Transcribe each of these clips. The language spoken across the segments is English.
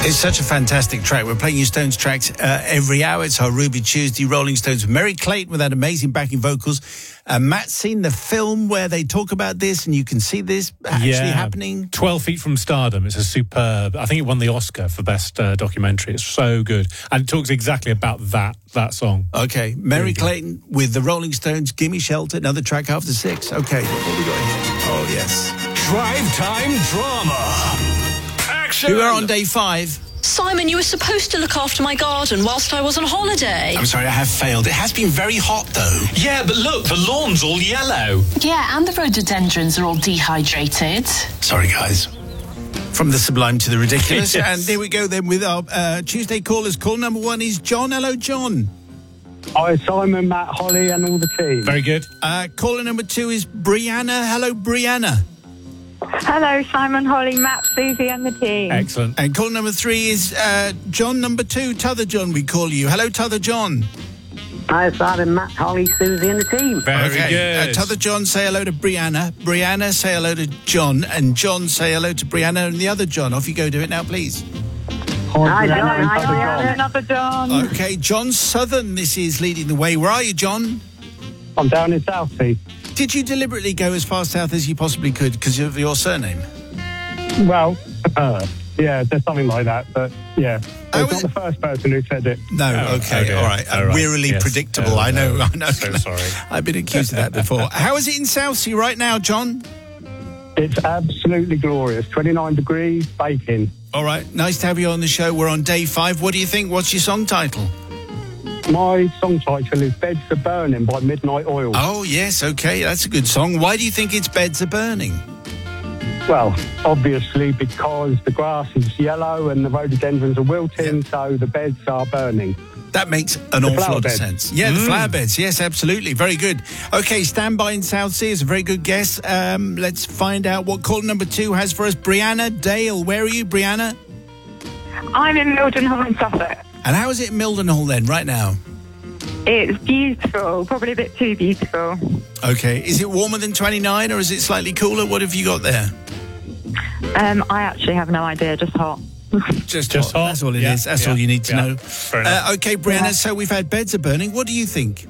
It's such a fantastic track. We're playing you Stones tracks every hour. It's our Ruby Tuesday. Rolling Stones. Mary Clayton with that amazing backing vocals. Matt's seen the film where they talk about this, and you can see this actually happening. 12 Feet from Stardom. It's a superb. I think it won the Oscar for best documentary. It's so good, and it talks exactly about that song. Okay, Mary Clayton with the Rolling Stones. Gimme Shelter. Another track after 6. Okay, what we got here? Oh yes, Drive Time Drama. We are on day 5. Simon, you were supposed to look after my garden whilst I was on holiday. I'm sorry, I have failed. It has been very hot, though. Yeah, but look, the lawn's all yellow. Yeah, and the rhododendrons are all dehydrated. Sorry, guys. From the sublime to the ridiculous. Yes. And there we go then with our Tuesday callers. Call number 1 is John. Hello, John. Hi, Simon, Matt, Holly, and all the team. Very good. Caller number 2 is Brianna. Hello, Brianna. Hello, Simon, Holly, Matt, Susie and the team. Excellent. And caller number 3 is John number 2, T'other John, we call you. Hello, T'other John. Hi, Simon, Matt, Holly, Susie, and the team. Very good. T'other John, say hello to Brianna. Brianna, say hello to John. And John, say hello to Brianna and the other John. Off you go, do it now, please. Hi, Hello, Brianna. another John. Okay, John Southern, this is leading the way. Where are you, John? I'm down in Southsea. Did you deliberately go as far south as you possibly could because of your surname? Well, yeah, there's something like that, but yeah. Oh, It's not the first person who said it. No, okay, all right. Wearily Yes. predictable, I know. So sorry. I've been accused of that before. How is it in Southsea right now, John? It's absolutely glorious. 29 degrees, baking. All right, nice to have you on the show. We're on day 5. What do you think? What's your song title? My song title is Beds Are Burning by Midnight Oil. Oh, yes, okay, that's a good song. Why do you think its beds are burning? Well, obviously because the grass is yellow and the rhododendrons are wilting, so the beds are burning. That makes an awful flower lot of beds. sense. Yeah, the flower beds. Yes, absolutely. Very good. Okay, Standby in Southsea is a very good guess. Let's find out what caller number 2 has for us. Brianna Dale. Where are you, Brianna? I'm in Mildenhall in Suffolk. And how is it in Mildenhall then, right now? It's beautiful, probably a bit too beautiful. Okay. Is it warmer than 29 or is it slightly cooler? What have you got there? I actually have no idea, just hot. Just hot. That's all it is. That's all you need to know. Fair enough. Okay, Brianna, so we've had Beds Are Burning. What do you think?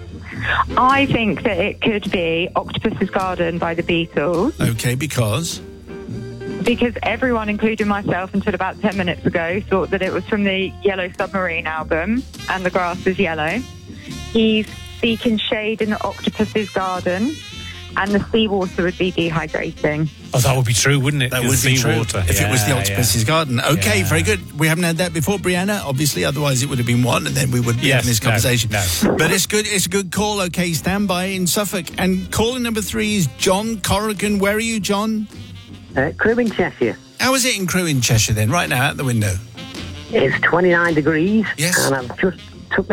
I think that it could be Octopus's Garden by the Beatles, Okay, because... because everyone, including myself until about 10 minutes ago, thought that it was from the Yellow Submarine album, and the grass is yellow. He's seeking shade in the Octopus's Garden, and the seawater would be dehydrating. Oh, that would be true, wouldn't it? That would be true Seawater. if it was the Octopus's Garden. Okay, Yeah. very good. We haven't had that before, Brianna, obviously, otherwise it would have been one, and then we wouldn't be having this conversation. No. But it's good. It's a good call. Okay, Standby in Suffolk. And caller number 3 is John Corrigan. Where are you, John? Crew in Cheshire. How is it in Crewe in Cheshire then, right now, out the window? It's 29 degrees, Yes. and I've just